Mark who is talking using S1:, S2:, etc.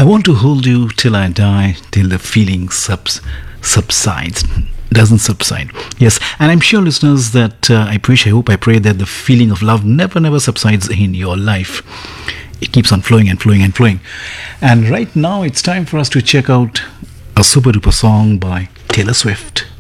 S1: I want to hold you till I die, till the feeling subsides. Doesn't subside. Yes, and I'm sure, listeners, that I hope, I pray that the feeling of love never subsides in your life. It keeps on flowing and flowing and flowing. And right now, it's time for us to check out a super duper song by Taylor Swift.